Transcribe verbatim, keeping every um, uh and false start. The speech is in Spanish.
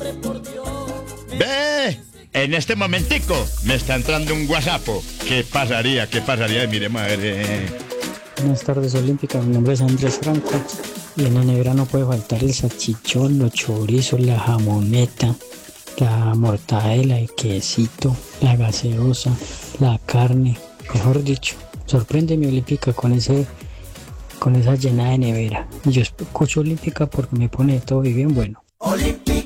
Ve, en este momentico me está entrando un WhatsApp. ¿Qué pasaría? ¿Qué pasaría? Miremos a ver. Eh. Buenas tardes, Olímpica. Mi nombre es Andrés Franco. Y en la nevera no puede faltar el salchichón, los chorizos, la jamoneta, la mortadela, el quesito, la gaseosa, la carne. Mejor dicho, sorprende mi Olímpica con ese, con esa llenada de nevera. Y yo escucho Olímpica porque me pone de todo y bien bueno.